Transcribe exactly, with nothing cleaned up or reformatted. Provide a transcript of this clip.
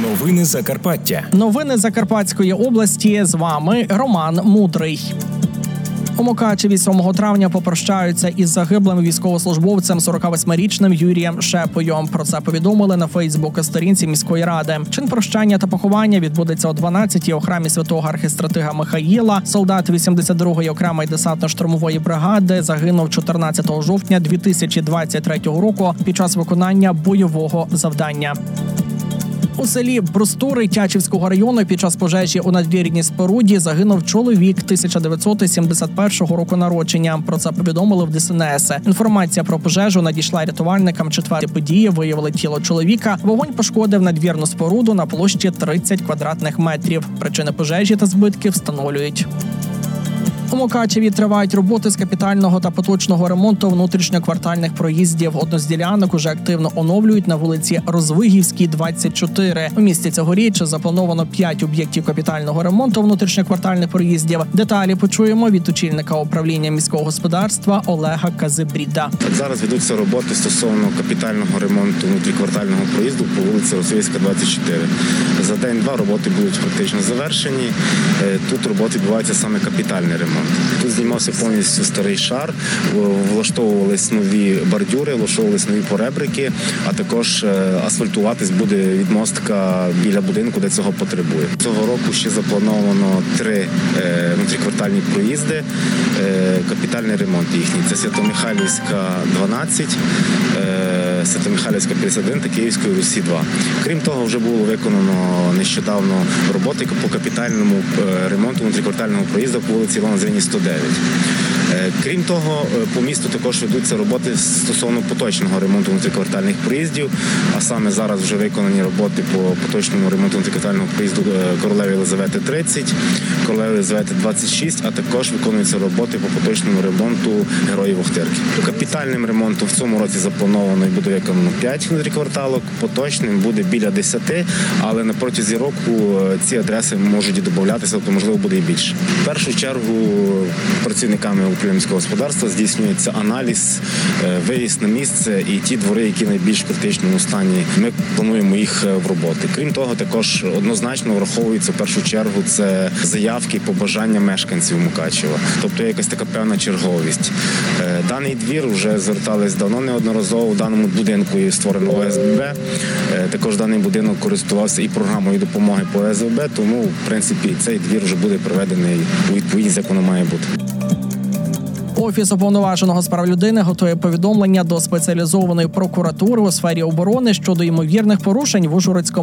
Новини Закарпаття. Новини Закарпатської області. З вами Роман Мудрий. У Мукачеві сьомого травня попрощаються із загиблим військовослужбовцем сорокавосьмирічним Юрієм Шепою. Про це повідомили на Фейсбук-сторінці міської ради. Чин прощання та поховання відбудеться о дванадцятій у храмі святого архістратига Михаїла. Солдат вісімдесят другої окремої десантно-штурмової бригади загинув чотирнадцятого жовтня дві тисячі двадцять третього року під час виконання бойового завдання. У селі Брустури Тячівського району під час пожежі у надвірній споруді загинув чоловік тисяча дев'ятсот сімдесят першого року народження. Про це повідомили в Д С Н С. Інформація про пожежу надійшла рятувальникам. Четверті події виявили тіло чоловіка. Вогонь пошкодив надвірну споруду на площі тридцять квадратних метрів. Причини пожежі та збитки встановлюють. У Мукачеві тривають роботи з капітального та поточного ремонту внутрішньоквартальних проїздів. Одну з ділянок уже активно оновлюють на вулиці Розвигівській, двадцять чотири. У місті цьогоріч заплановано п'ять об'єктів капітального ремонту внутрішньоквартальних проїздів. Деталі почуємо від очільника управління міського господарства Олега Казибріда. Зараз ведуться роботи стосовно капітального ремонту внутріквартального проїзду по вулиці Розвигівська, двадцять чотири. За день-два роботи будуть фактично завершені. Тут роботи відбуваються саме капітальний ремонт. Тут знімався повністю старий шар, влаштовувались нові бордюри, влаштовувались нові поребрики, а також асфальтуватись буде відмостка біля будинку, де цього потребує. Цього року ще заплановано три внутріквартальні проїзди, капітальний ремонт їхній. Це Свято-Михайлівська, дванадцять, Свято-Михайлівська, п'ятдесят один та Київської Русі, два. Крім того, вже було виконано нещодавно роботи по капітальному ремонту внутріквартального проїзду по вулиці Івана Зеленського, сто дев'ять. Крім того, по місту також ведуться роботи стосовно поточного ремонту внутріквартальних проїздів, а саме зараз вже виконані роботи по поточному ремонту внутріквартального проїзду Королеви Єлизавети, тридцять, Королеви Єлизавети, двадцять шість, а також виконуються роботи по поточному ремонту Героїв Охтирки. Капітальним ремонтом в цьому році заплановано і буде виконано п'ять внутрікварталок, поточним буде біля десяти, але на протязі року ці адреси можуть і додатися, тобто можливо буде і більше. В першу чергу працівниками управління міського господарства здійснюється аналіз, виїзд на місце і ті двори, які в найбільш критичному стані, ми плануємо їх в роботи. Крім того, також однозначно враховується в першу чергу це заявки, побажання мешканців Мукачева. Тобто є якась така певна черговість. Даний двір вже звертались давно неодноразово, в даному будинку створено О С Б Б. Також даний будинок користувався і програмою допомоги по О С Б Б, тому, в принципі, цей двір вже буде приведений у відповідність, як воно має бути. Офіс уповноваженого з прав людини готує повідомлення до спеціалізованої прокуратури у сфері оборони щодо ймовірних порушень в Ужгородському